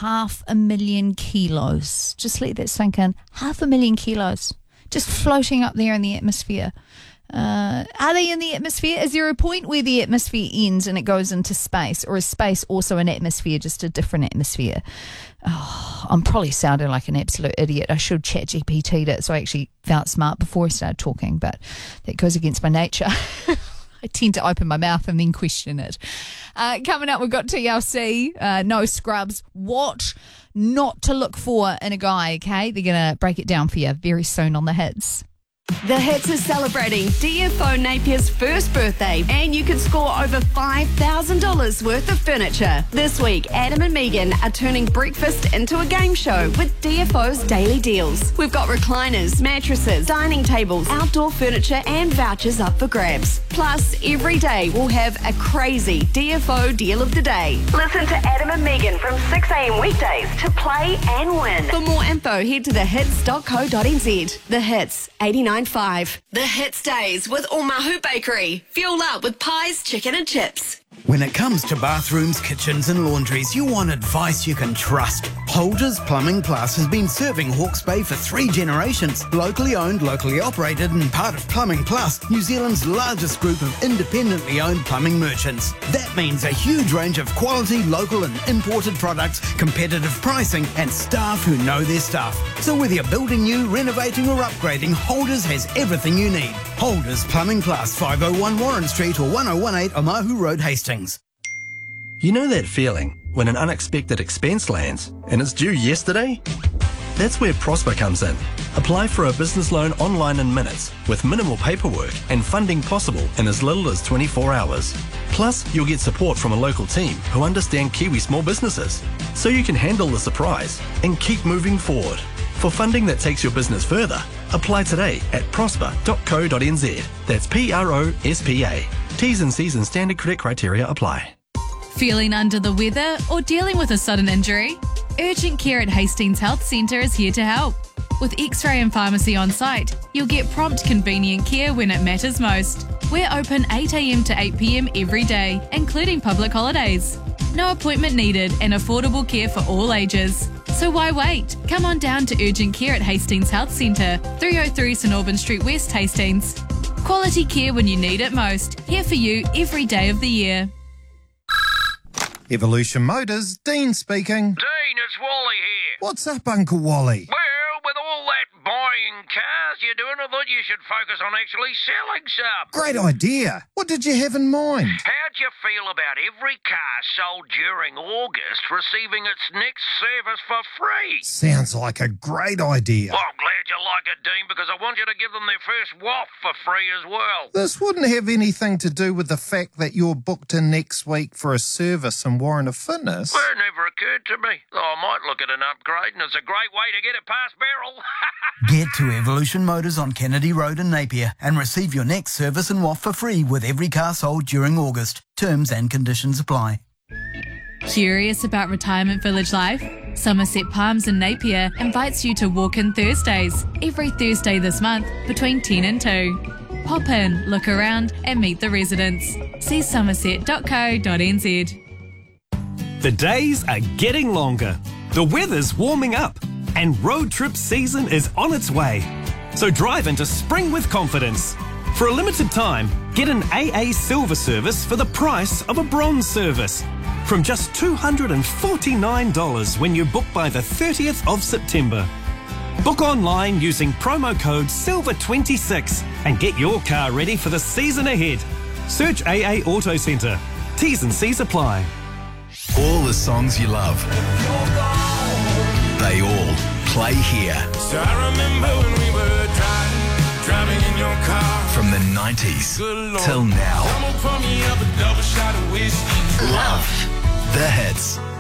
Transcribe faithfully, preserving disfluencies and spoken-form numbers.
half a million kilos. Just let that sink in. Half a million kilos just floating up there in the atmosphere. Uh, are they in the atmosphere? Is there a point where the atmosphere ends and it goes into space? Or is space also an atmosphere, just a different atmosphere? Oh, I'm probably sounding like an absolute idiot. I should chat G P T'd it so I actually felt smart before I started talking, but that goes against my nature. I tend to open my mouth and then question it. Uh, coming up, we've got T L C, uh, No Scrubs. What not to look for in a guy, okay? They're going to break it down for you very soon on The Hits. The Hits is celebrating D F O Napier's first birthday, and you can score over five thousand dollars worth of furniture. This week, Adam and Megan are turning breakfast into a game show with D F O's daily deals. We've got recliners, mattresses, dining tables, outdoor furniture, and vouchers up for grabs. Plus, every day we'll have a crazy D F O deal of the day. Listen to Adam and Megan from six a.m. weekdays to play and win. For more info, head to the hits dot co dot n z. The Hits, eighty-nine point five. The Hits Days with Omahu Bakery. Fuel up with pies, chicken and chips. When it comes to bathrooms, kitchens and laundries, you want advice you can trust. Holders Plumbing Plus has been serving Hawke's Bay for three generations. Locally owned, locally operated and part of Plumbing Plus, New Zealand's largest group of independently owned plumbing merchants. That means a huge range of quality, local and imported products, competitive pricing and staff who know their stuff. So whether you're building new, renovating or upgrading, Holders has everything you need. Holders Plumbing Plus, five oh one Warren Street or one oh one eight Omahu Road, Hastings. You know that feeling when an unexpected expense lands and it's due yesterday? That's where Prosper comes in. Apply for a business loan online in minutes with minimal paperwork and funding possible in as little as twenty-four hours. Plus, you'll get support from a local team who understand Kiwi small businesses, so you can handle the surprise and keep moving forward. For funding that takes your business further, apply today at prosper dot co dot n z. That's P R O S P A. T's and C's and standard credit criteria apply. Feeling under the weather or dealing with a sudden injury? Urgent Care at Hastings Health Centre is here to help. With X-ray and pharmacy on site, you'll get prompt, convenient care when it matters most. We're open eight a.m. to eight p.m. every day, including public holidays. No appointment needed and affordable care for all ages. So why wait? Come on down to Urgent Care at Hastings Health Centre, three oh three St Albans Street West, Hastings. Quality care when you need it most. Here for you every day of the year. Evolution Motors, Dean speaking. Dean, it's Wally here. What's up, Uncle Wally? Well, with all that buying cars you're doing, I thought you should focus on actually selling some. Great idea. What did you have in mind? How'd you feel about every car sold during August receiving its next service for free? Sounds like a great idea. Well, I'm glad you like it, Dean, because I want you to give them their first waft for free as well. This wouldn't have anything to do with the fact that you're booked in next week for a service in Warren of Fitness. Well, it never occurred to me. Though I might look at an upgrade, and it's a great way to get it past barrel. Get to Evolution Motors on Kennedy Road in Napier and receive your next service and waft for free with every car sold during August. Terms and conditions apply. Curious about retirement village life? Somerset Palms in Napier invites you to walk-in Thursdays, every Thursday this month between ten and two. Pop in, look around and meet the residents. See somerset dot co dot n z. The days are getting longer, the weather's warming up, and road trip season is on its way. So drive into spring with confidence. For a limited time, get an A A Silver service for the price of a Bronze service. From just two hundred forty-nine dollars when you book by the thirtieth of September. Book online using promo code silver twenty-six and get your car ready for the season ahead. Search A A Auto Centre. T's and C's apply. All the songs you love, they all play here. So I remember when we were driving, driving in your car. From the nineties till now. Love The Hits.